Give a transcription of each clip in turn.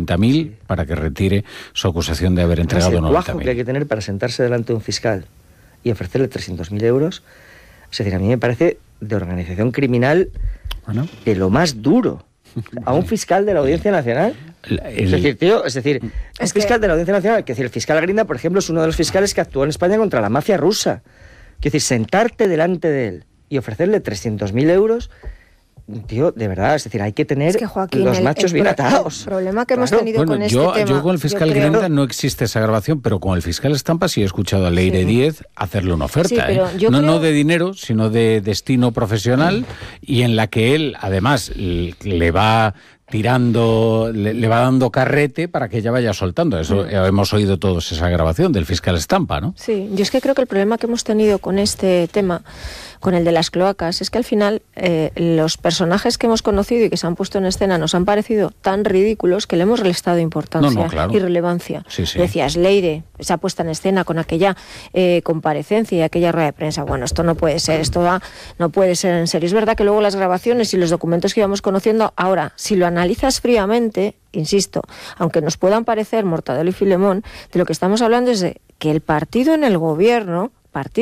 90.000 para que retire su acusación de haber entregado 90.000. El cuajo que hay que tener para sentarse delante de un fiscal y ofrecerle 300.000 euros, es decir, a mí me parece de organización criminal de lo más duro. A un fiscal de la Audiencia Nacional. Es decir, un fiscal de la Audiencia Nacional, que decir, el fiscal Grinda, por ejemplo, es uno de los fiscales que actuó en España contra la mafia rusa. Es decir, sentarte delante de él y ofrecerle 300.000 euros, tío, de verdad, es decir, hay que tener Joaquín, los machos bien atados. El problema que hemos tenido con este tema... Yo con el fiscal Grinda no existe esa grabación, pero con el fiscal Estampa sí he escuchado a Leire Díez hacerle una oferta. No de dinero, sino de destino profesional, y en la que él, además, le va tirando, le va dando carrete para que ella vaya soltando. Eso hemos oído todos esa grabación del fiscal Estampa, ¿no? Sí, yo es que creo que el problema que hemos tenido con este tema, con el de las cloacas, es que al final los personajes que hemos conocido y que se han puesto en escena nos han parecido tan ridículos que le hemos restado importancia y relevancia. Sí. Decías, Leire, esa puesta en escena con aquella comparecencia y aquella rueda de prensa. Bueno, esto no puede ser, no puede ser en serio. Es verdad que luego las grabaciones y los documentos que íbamos conociendo, ahora, si lo analizas fríamente, insisto, aunque nos puedan parecer Mortadelo y Filemón, de lo que estamos hablando es de que el partido en el gobierno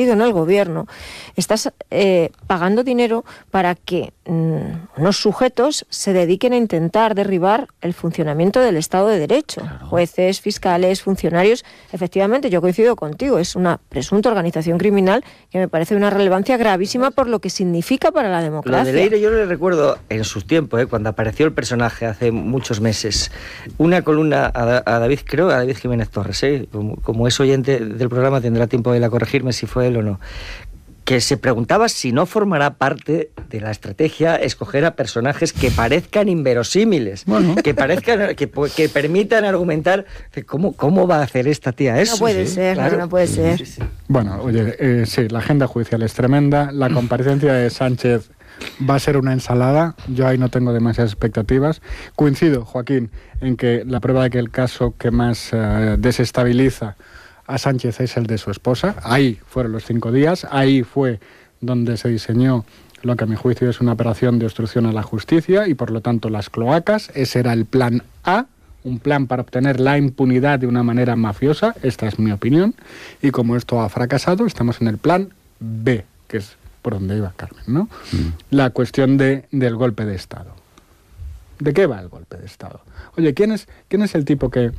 estás pagando dinero para que unos sujetos se dediquen a intentar derribar el funcionamiento del Estado de Derecho. Claro. Jueces, fiscales, funcionarios. Efectivamente, yo coincido contigo, es una presunta organización criminal que me parece de una relevancia gravísima por lo que significa para la democracia. Lo de Leire yo le recuerdo en sus tiempos, cuando apareció el personaje hace muchos meses, una columna a David Jiménez Torres, como es oyente del programa tendrá tiempo de corregirme si fue él o no, que se preguntaba si no formará parte de la estrategia escoger a personajes que parezcan inverosímiles, que parezcan, que permitan argumentar cómo va a hacer esta tía eso. No puede ser, claro. No puede ser. Sí. Bueno, oye, sí, la agenda judicial es tremenda, la comparecencia de Sánchez va a ser una ensalada, yo ahí no tengo demasiadas expectativas. Coincido, Joaquín, en que la prueba de que el caso que más desestabiliza a Sánchez es el de su esposa. Ahí fueron los 5 días, ahí fue donde se diseñó lo que a mi juicio es una operación de obstrucción a la justicia y por lo tanto las cloacas. Ese era el plan A, un plan para obtener la impunidad de una manera mafiosa, esta es mi opinión, y como esto ha fracasado, estamos en el plan B, que es por donde iba Carmen, ¿no? La cuestión del golpe de Estado. ¿De qué va el golpe de Estado? Oye, ¿quién es el tipo que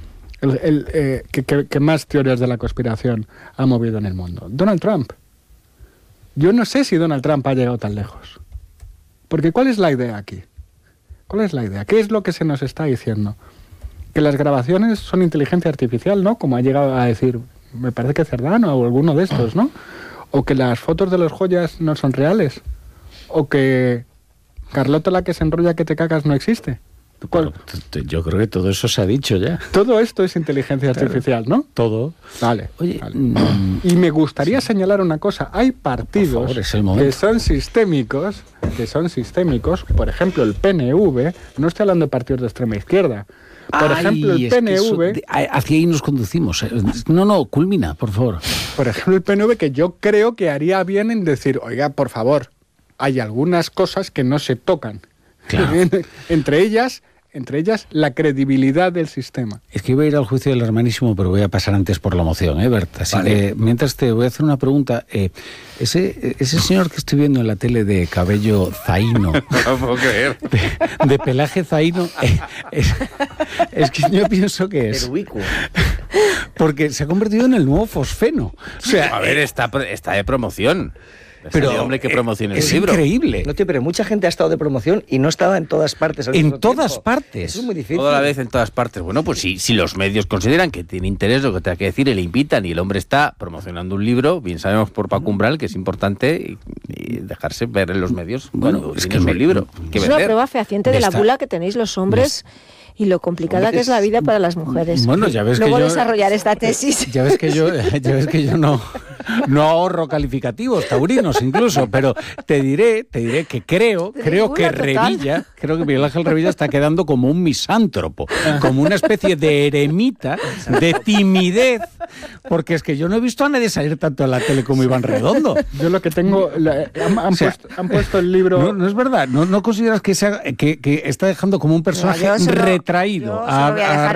más teorías de la conspiración ha movido en el mundo? Donald Trump. Yo no sé si Donald Trump ha llegado tan lejos. Porque ¿cuál es la idea aquí? ¿Cuál es la idea? ¿Qué es lo que se nos está diciendo? Que las grabaciones son inteligencia artificial, ¿no? Como ha llegado a decir, me parece que Cerdano o alguno de estos, ¿no? O que las fotos de los joyas no son reales. O que Carlota la que se enrolla que te cagas no existe. Bueno, yo creo que todo eso se ha dicho ya. Todo esto es inteligencia artificial, ¿no? Todo. Vale. Oye, vale. Y me gustaría señalar una cosa. Hay partidos que son sistémicos, por ejemplo, el PNV, no estoy hablando de partidos de extrema izquierda. Por ejemplo, el PNV... hacia ahí nos conducimos. No, culmina, por favor. Por ejemplo, el PNV, que yo creo que haría bien en decir, oiga, por favor, hay algunas cosas que no se tocan. Claro. Entre ellas, la credibilidad del sistema. Es que iba a ir al juicio del hermanísimo, pero voy a pasar antes por la moción, Bert. Así que, mientras te voy a hacer una pregunta. Ese señor que estoy viendo en la tele de cabello zaino, no puedo creer, de pelaje zaino, es que yo pienso que es... Heroico. Porque se ha convertido en el nuevo fosfeno. O sea, a ver, está de promoción. Pero hombre, ¿qué promoción es el libro? Increíble. No, tío, pero mucha gente ha estado de promoción y no estaba en todas partes. En todas partes. Eso es muy difícil. Toda la vez en todas partes. Bueno, pues si los medios consideran que tiene interés lo que tenga que decir y le invitan y el hombre está promocionando un libro, bien sabemos por Paco Umbral que es importante y dejarse ver en los medios. Bueno, es que es un libro. Es una prueba fehaciente de la bula que tenéis los hombres y lo complicada que es la vida para las mujeres. Bueno, ya ves Luego que yo... desarrollar esta tesis. Ya ves que yo no ahorro calificativos taurinos incluso, pero te diré que creo que Revilla, creo que Miguel Ángel Revilla está quedando como un misántropo, como una especie de eremita, de timidez, porque es que yo no he visto a nadie salir tanto en la tele como Iván Redondo. Yo lo que tengo... Han puesto el libro... No es verdad, no consideras que está dejando como un personaje retraído a